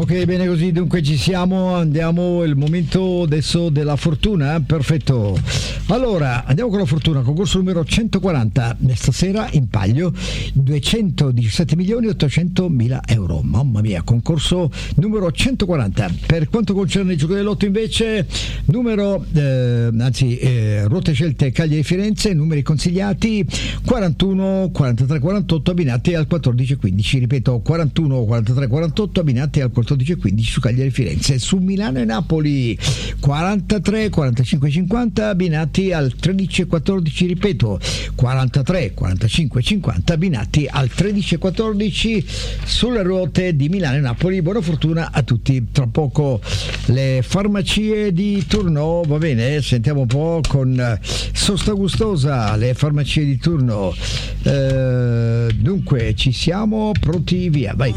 Ok, bene così, dunque ci siamo, andiamo, il momento adesso della fortuna, perfetto. Allora, andiamo con la fortuna, concorso numero 140, stasera in palio 217.800.000 euro, mamma mia, concorso numero 140. Per quanto concerne il gioco del lotto invece, ruote scelte Cagliari Firenze, numeri consigliati 41, 43, 48 abbinati al 14 15, ripeto 41, 43, 48 abbinati al 14 15 su Cagliari Firenze. Su Milano e Napoli 43, 45, 50 abbinati al 13 14, ripeto 43, 45, 50 abbinati al 13 14 sulle ruote di Milano e Napoli. Buona fortuna a tutti. Tra poco le farmacie di turno, va bene, sentiamo un po' con Sosta Gustosa, le farmacie di turno. Dunque ci siamo pronti, via, vai.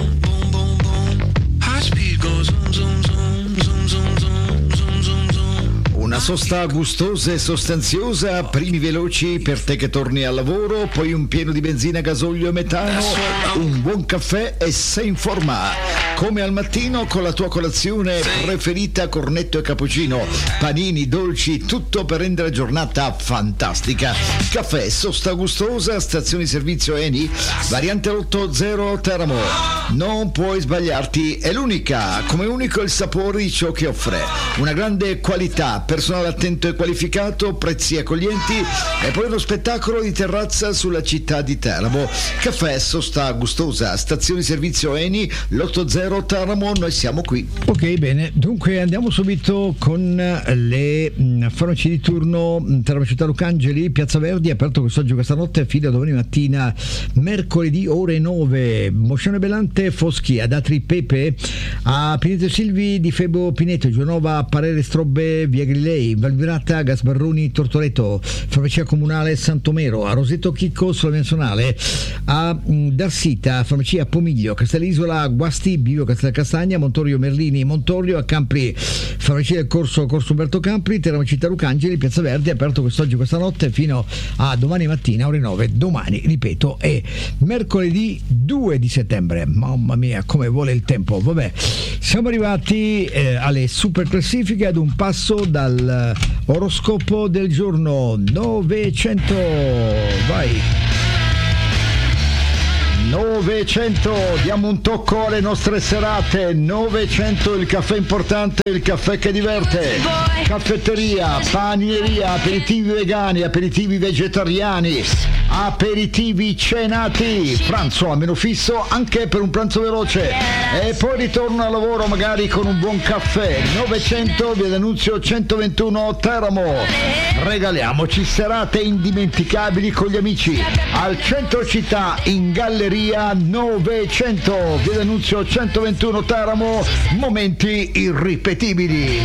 Una sosta gustosa e sostanziosa, primi veloci per te che torni al lavoro, poi un pieno di benzina, gasolio e metano, un buon caffè e sei in forma. Come al mattino con la tua colazione preferita, cornetto e cappuccino, panini, dolci, tutto per rendere la giornata fantastica. Caffè Sosta Gustosa, stazione di servizio Eni, variante 80 Teramo. Non puoi sbagliarti, è l'unica, come unico il sapore di ciò che offre. Una grande qualità, personale attento e qualificato, prezzi accoglienti e poi uno spettacolo di terrazza sulla città di Teramo. Caffè Sosta Gustosa, stazione di servizio Eni, l'80 Teramo, noi siamo qui. Ok, bene, dunque andiamo subito con le farmacie di turno. Teramo Città Lucangeli, Piazza Verdi, aperto quest'oggi, questa notte fino a domani mattina, mercoledì ore 9. Mozione Belante, Foschi, ad Atri Pepe, a Pineto Silvi di Febo Pineto, Giovanova, Parere Strobbe, via Grilei, Valvirata, Gasbarroni, Tortoreto, farmacia comunale Santomero, a Roseto Chicco, sulla Menzionale, a Darsita, farmacia Pomiglio, Castellisola, Guasti, Bivio Castelcastagna, Montorio Merlini, Montorio, a Campri, farmacia del Corso Umberto Campri, Teramo Città Lucangeli, Piazza Verdi, aperto quest'oggi, questa notte fino a domani mattina ore 9. Domani, ripeto, è mercoledì 2 di settembre. Mamma mia, come vuole il tempo. Vabbè, siamo arrivati alle super classifiche, ad un passo dal oroscopo del giorno 900. Vai 900, diamo un tocco alle nostre serate. 900, il caffè importante, il caffè che diverte. Caffetteria, panineria, aperitivi vegani, aperitivi vegetariani, aperitivi cenati, pranzo a meno fisso anche per un pranzo veloce e poi ritorno al lavoro magari con un buon caffè. 900, via D'Annunzio 121 Teramo. Regaliamoci serate indimenticabili con gli amici al centro città, in galleria 900, via D'Annunzio 121 Teramo. Momenti irripetibili.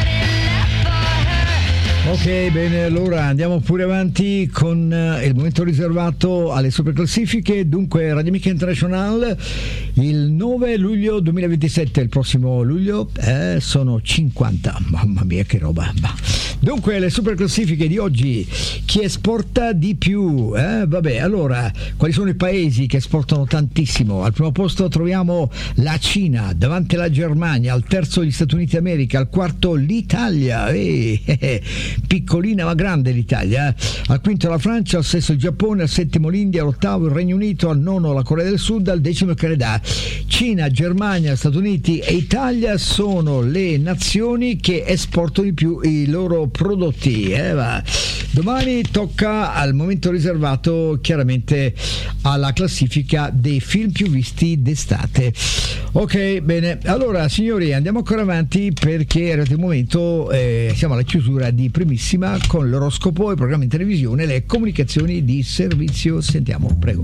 Ok, bene, allora andiamo pure avanti con il momento riservato alle super classifiche. Dunque, Radio Amica International, il 9 luglio 2027, il prossimo luglio, sono 50. Mamma mia, che roba. Dunque, le super classifiche di oggi, chi esporta di più? Vabbè, allora, quali sono i paesi che esportano tantissimo? Al primo posto troviamo la Cina, davanti alla Germania, al terzo gli Stati Uniti d'America, al quarto l'Italia, piccolina ma grande l'Italia, al quinto la Francia, al sesto il Giappone, al settimo l'India, all'ottavo il Regno Unito, al nono la Corea del Sud, al decimo il Canada. Cina, Germania, Stati Uniti e Italia sono le nazioni che esportano di più i loro prodotti. Domani tocca al momento riservato chiaramente alla classifica dei film più visti d'estate. Ok, bene, allora signori, andiamo ancora avanti perché è arrivato il momento, siamo alla chiusura di Primissima con l'oroscopo, il programma in televisione, le comunicazioni di servizio. Sentiamo, prego.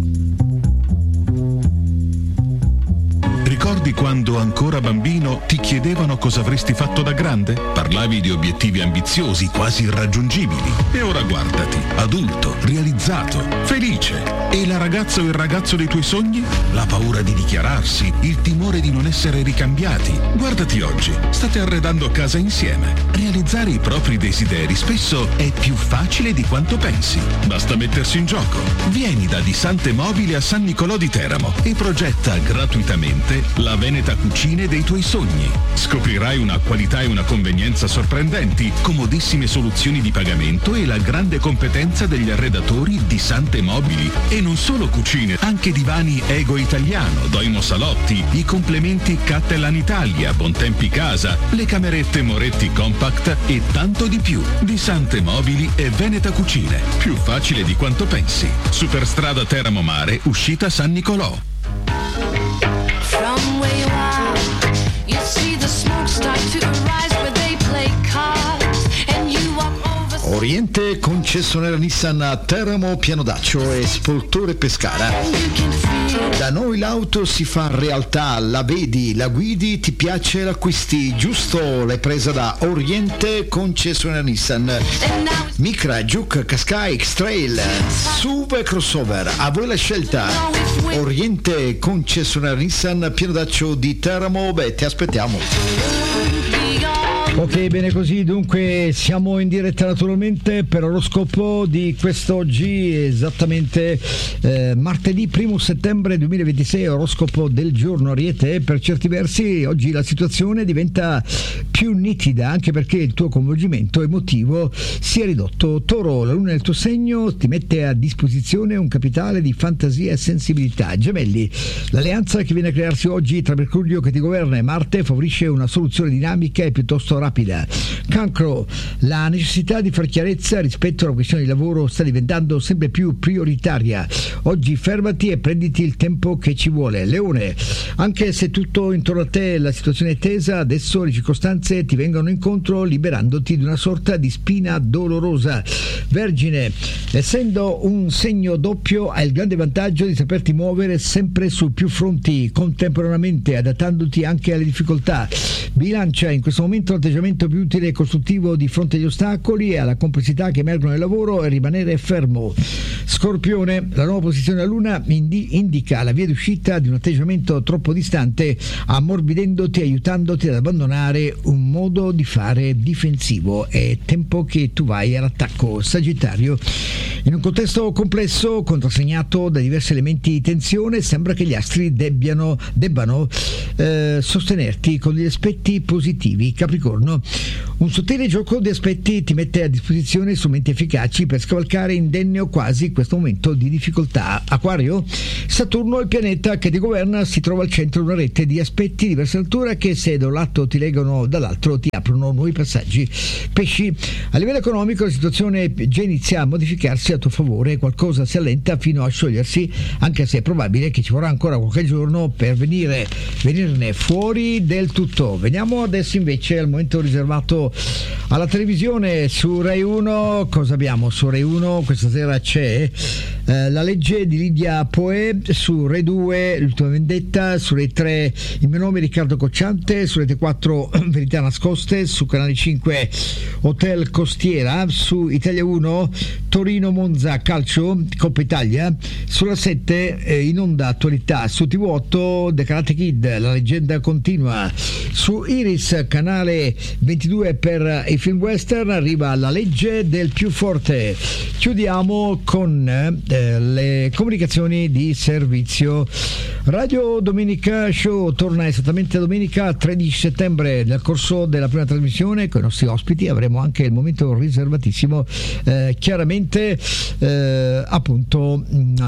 Ricordi quando ancora bambino ti chiedevano cosa avresti fatto da grande? Parlavi di obiettivi ambiziosi, quasi irraggiungibili. E ora guardati, adulto, realizzato, felice. E la ragazza o il ragazzo dei tuoi sogni? La paura di dichiararsi, il timore di non essere ricambiati. Guardati oggi, state arredando casa insieme. Realizzare i propri desideri spesso è più facile di quanto pensi. Basta mettersi in gioco. Vieni da Di Sante Mobili a San Nicolò di Teramo e progetta gratuitamente la Veneta Cucine dei tuoi sogni. Scoprirai una qualità e una convenienza sorprendenti, comodissime soluzioni di pagamento e la grande competenza degli arredatori di Sante Mobili. E non solo cucine, anche divani Ego Italiano, Doimo Salotti, i complementi Cattelan Italia, Bontempi Casa, le camerette Moretti Compact e tanto di più. Di Sante Mobili e Veneta Cucine. Più facile di quanto pensi. Superstrada Teramo Mare, uscita San Nicolò. From where you are, you see the smoke start to rise where they play cards and you walk over. Oriente, concessionaria Nissan a Teramo, Pianodaccio e Spoltore Pescara. Da noi l'auto si fa realtà, la vedi, la guidi, ti piace, l'acquisti, giusto? L'hai presa da Oriente, concessionaria Nissan. Micra, Juke, Qashqai, X-Trail, SUV e crossover, a voi la scelta. Oriente, concessionaria Nissan, Pianodaccio di Teramo, ti aspettiamo. Ok, bene così, dunque siamo in diretta naturalmente per l'oroscopo di quest'oggi, esattamente martedì 1 settembre 2026, oroscopo del giorno Ariete. Per certi versi oggi la situazione diventa più nitida, anche perché il tuo coinvolgimento emotivo si è ridotto. Toro, la luna nel tuo segno ti mette a disposizione un capitale di fantasia e sensibilità. Gemelli, l'alleanza che viene a crearsi oggi tra Mercurio che ti governa e Marte favorisce una soluzione dinamica e piuttosto rapida. Cancro, la necessità di far chiarezza rispetto alla questione di lavoro sta diventando sempre più prioritaria. Oggi fermati e prenditi il tempo che ci vuole. Leone, anche se tutto intorno a te la situazione è tesa, adesso le circostanze ti vengono incontro liberandoti di una sorta di spina dolorosa. Vergine, essendo un segno doppio hai il grande vantaggio di saperti muovere sempre su più fronti contemporaneamente, adattandoti anche alle difficoltà. Bilancia, in questo momento l'atteggiamento più utile e costruttivo di fronte agli ostacoli e alla complessità che emergono nel lavoro è rimanere fermo. Scorpione, la nuova posizione della Luna indica la via d'uscita di un atteggiamento troppo distante, ammorbidendoti e aiutandoti ad abbandonare un modo di fare difensivo. È tempo che tu vai all'attacco. Sagittario, in un contesto complesso contrassegnato da diversi elementi di tensione, sembra che gli astri debbano sostenerti con degli aspetti positivi. Capricorno, un sottile gioco di aspetti ti mette a disposizione strumenti efficaci per scavalcare indenne o quasi questo momento di difficoltà. Acquario, Saturno, il pianeta che ti governa, si trova al centro di una rete di aspetti di diversa natura che se da un lato ti legano, dall'altro ti aprono nuovi passaggi. Pesci, a livello economico la situazione già inizia a modificarsi a tuo favore, qualcosa si allenta fino a sciogliersi, anche se è probabile che ci vorrà ancora qualche giorno per venirne fuori del tutto. Veniamo adesso invece al momento riservato alla televisione. Su Rai 1 cosa abbiamo? Su Rai 1 questa sera c'è La legge di Lidia Poe, su Rai 2 L'ultima vendetta, su Rai 3 Il mio nome Riccardo Cocciante, su Rete 4 Verità nascoste, su Canale 5 Hotel Costiera, su Italia 1 Torino Monza Calcio Coppa Italia, sulla 7 in onda attualità, su TV8 The Karate Kid, la leggenda continua, su Iris Canale 22 per i film western arriva La legge del più forte. Chiudiamo con le comunicazioni di servizio. Radio Domenica Show torna esattamente domenica 13 settembre. Nel corso della prima trasmissione con i nostri ospiti avremo anche il momento riservatissimo chiaramente appunto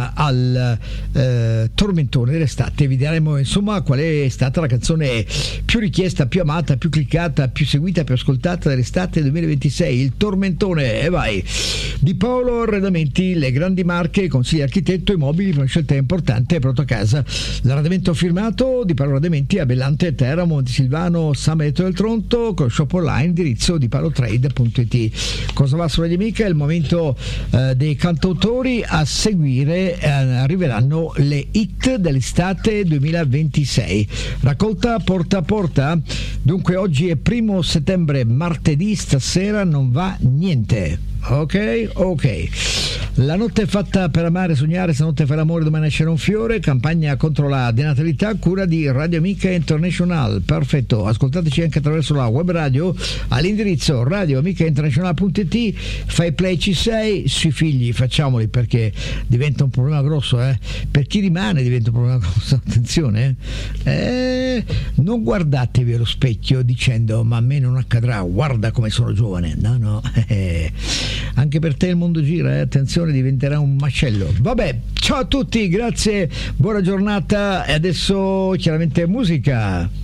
al tormentone dell'estate. Vi diremo insomma qual è stata la canzone più richiesta, più amata, più cliccata, più seguita, più ascoltata dell'estate 2026, il tormentone. E vai, di Paolo Arredamenti, le grandi marche, consigli architetto e mobili per una scelta importante pronto a casa. L'arredamento firmato di Paolo Arredamenti a Bellante, Teramo, Montesilvano, San Benedetto del Tronto, con shop online, indirizzo di paolotrade.it. Cosa va su Radio Amica? È il momento dei cantautori. A seguire arriveranno le hit dell'estate 2026, raccolta porta a porta. Dunque oggi è 1 settembre, martedì, stasera non va niente. Ok. La notte è fatta per amare, sognare, stanotte fa l'amore, domani nascerà un fiore, campagna contro la denatalità, cura di Radio Amica International. Perfetto, ascoltateci anche attraverso la web radio all'indirizzo radioamicainternazionale.it. Fai play, ci sei, sui figli facciamoli, perché diventa un problema grosso, per chi rimane diventa un problema grosso, attenzione, non guardatevi allo specchio dicendo ma a me non accadrà, guarda come sono giovane, no, anche per te il mondo gira, attenzione, diventerà un macello. Vabbè, ciao a tutti, grazie, buona giornata e adesso chiaramente musica.